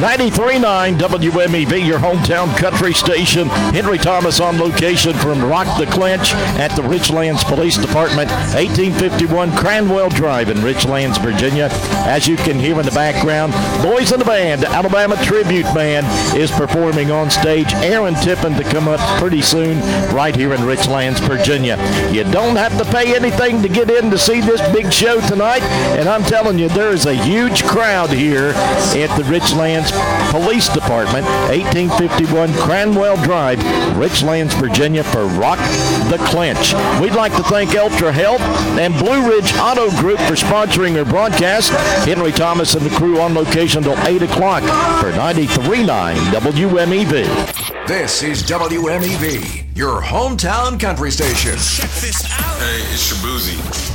93.9 WMEV, your hometown country station. Henry Thomas on location from Rock the Clinch at the Richlands Police Department, 1851 Cranwell Drive in Richlands, Virginia. As you can hear in the background, Boys in the Band, Alabama Tribute Band, is performing on stage. Aaron Tippin to come up pretty soon right here in Richlands, Virginia. You don't have to pay anything to get in to see this big show tonight, and I'm telling you, there is a huge crowd here at the Richlands Police Department, 1851 Cranwell Drive, Richlands, Virginia, for Rock the Clinch. We'd like to thank Ultra Health and Blue Ridge Auto Group for sponsoring our broadcast. Henry Thomas and the crew on location until 8 o'clock for 93.9 WMEV. This is WMEV, your hometown country station. Check this out. Hey, it's Shabuzi.